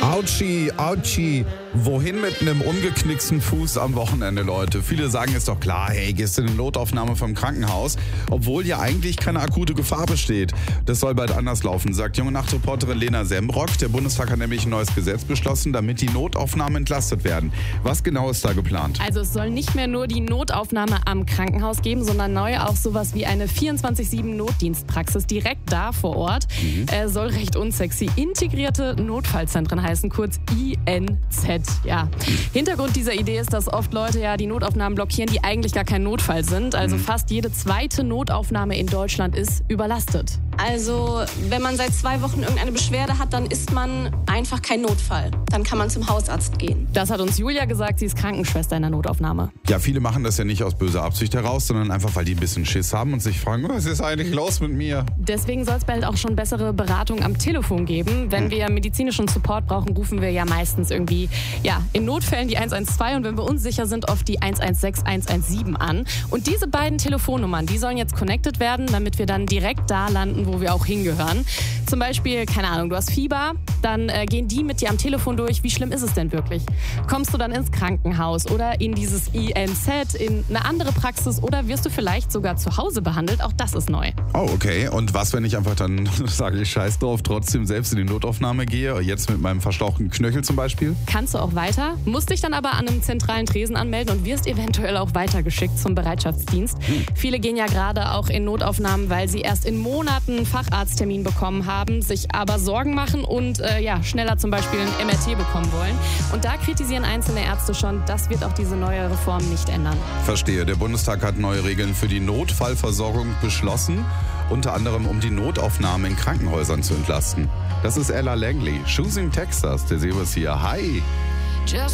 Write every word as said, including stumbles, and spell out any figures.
Autschi, Autschi. Wohin mit einem umgeknicksten Fuß am Wochenende, Leute? Viele sagen, ist doch klar, hey, gehst in eine Notaufnahme vom Krankenhaus, obwohl ja eigentlich keine akute Gefahr besteht. Das soll bald anders laufen, sagt Junge Nacht-Reporterin Lena Sembrock. Der Bundestag hat nämlich ein neues Gesetz beschlossen, damit die Notaufnahmen entlastet werden. Was genau ist da geplant? Also es soll nicht mehr nur die Notaufnahme am Krankenhaus geben, sondern neu auch sowas wie eine vierundzwanzig sieben Notdienstpraxis direkt da vor Ort. Mhm. Äh, soll recht unsexy. Integrierte Notfallzentren heißen, kurz I N Z. Ja. Hintergrund dieser Idee ist, dass oft Leute ja die Notaufnahmen blockieren, die eigentlich gar kein Notfall sind. Also mhm. fast jede zweite Notaufnahme in Deutschland ist überlastet. Also wenn man seit zwei Wochen irgendeine Beschwerde hat, dann ist man einfach kein Notfall. Dann kann man zum Hausarzt gehen. Das hat uns Julia gesagt, sie ist Krankenschwester in der Notaufnahme. Ja, viele machen das ja nicht aus böser Absicht heraus, sondern einfach, weil die ein bisschen Schiss haben und sich fragen, was ist eigentlich los mit mir? Deswegen soll es bald auch schon bessere Beratung am Telefon geben. Wenn mhm. wir medizinischen Support brauchen, rufen wir ja meistens irgendwie ja, in Notfällen die eins eins zwei und wenn wir unsicher sind, oft die eins eins sechs, eins eins sieben an. Und diese beiden Telefonnummern, die sollen jetzt connected werden, damit wir dann direkt da landen, wo wir auch hingehören. Zum Beispiel, keine Ahnung, du hast Fieber, dann äh, gehen die mit dir am Telefon durch, wie schlimm ist es denn wirklich? Kommst du dann ins Krankenhaus oder in dieses I N Z, in eine andere Praxis oder wirst du vielleicht sogar zu Hause behandelt? Auch das ist neu. Oh, okay. Und was, wenn ich einfach dann, sage ich scheiß drauf, trotzdem selbst in die Notaufnahme gehe, jetzt mit meinem verstauchten Knöchel zum Beispiel? Kannst du auch weiter, musst dich dann aber an einem zentralen Tresen anmelden und wirst eventuell auch weitergeschickt zum Bereitschaftsdienst. Hm. Viele gehen ja gerade auch in Notaufnahmen, weil sie erst in Monaten einen Facharzttermin bekommen haben, sich aber Sorgen machen und äh, ja, schneller zum Beispiel ein M R T bekommen wollen. Und da kritisieren einzelne Ärzte schon, das wird auch diese neue Reform nicht ändern. Verstehe. Der Bundestag hat neue Regeln für die Notfallversorgung beschlossen, unter anderem um die Notaufnahme in Krankenhäusern zu entlasten. Das ist Ella Langley, Choosing Texas, der Sebas hier. Hi!